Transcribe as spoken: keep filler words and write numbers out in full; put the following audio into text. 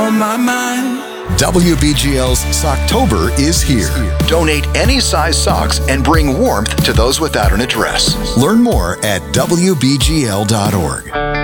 on my mind. W B G L's Socktober is here. Donate any size socks and bring warmth to those without an address. Learn more at W B G L dot org.